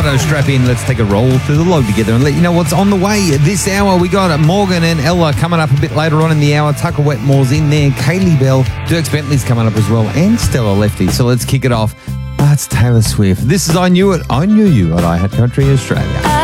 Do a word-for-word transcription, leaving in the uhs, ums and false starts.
So strap in, let's take a roll through the log together and let you know what's on the way this hour. We got Morgan and Ella coming up a bit later on in the hour. Tucker Wetmore's in there. Kaylee Bell. Dirks Bentley's coming up as well. And Stella Lefty. So let's kick it off. Oh, it's Taylor Swift. This is I Knew It. I Knew You on iHeart Country Australia.